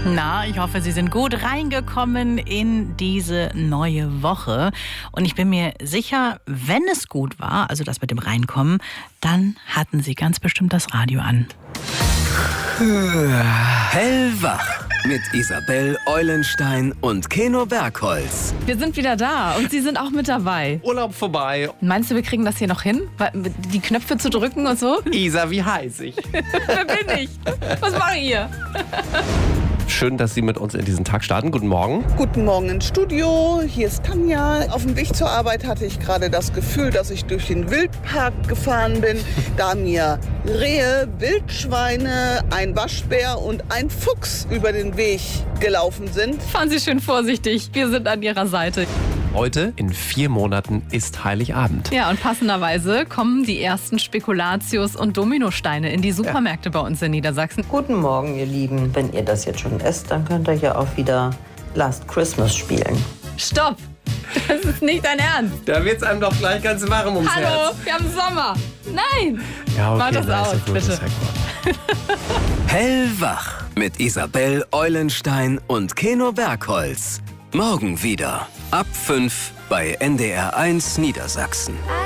Na, ich hoffe, Sie sind gut reingekommen in diese neue Woche. Und ich bin mir sicher, wenn es gut war, also das mit dem Reinkommen, dann hatten Sie ganz bestimmt das Radio an. Hellwach mit Isabel Eulenstein und Keno Bergholz. Wir sind wieder da und Sie sind auch mit dabei. Urlaub vorbei. Meinst du, wir kriegen das hier noch hin? Die Knöpfe zu drücken und so? Isa, wie heiß ich? Wer bin ich? Was mache ich hier? Schön, dass Sie mit uns in diesen Tag starten. Guten Morgen. Guten Morgen ins Studio, hier ist Tanja. Auf dem Weg zur Arbeit hatte ich gerade das Gefühl, dass ich durch den Wildpark gefahren bin, da mir Rehe, Wildschweine, ein Waschbär und ein Fuchs über den Weg gelaufen sind. Fahren Sie schön vorsichtig, wir sind an Ihrer Seite. Heute, in 4 Monaten, ist Heiligabend. Ja, und passenderweise kommen die ersten Spekulatius und Dominosteine in die Supermärkte bei uns in Niedersachsen. Guten Morgen, ihr Lieben. Wenn ihr das jetzt schon esst, dann könnt ihr ja auch wieder Last Christmas spielen. Stopp! Das ist nicht dein Ernst. Da wird's einem doch gleich ganz warm ums Hallo, Herz. wir haben Sommer. Nein! Ja, okay, Mach das aus, ist ja gut, bitte. ist ja gut. Hellwach mit Isabel Eulenstein und Keno Bergholz. Morgen wieder ab 5 bei NDR1 Niedersachsen.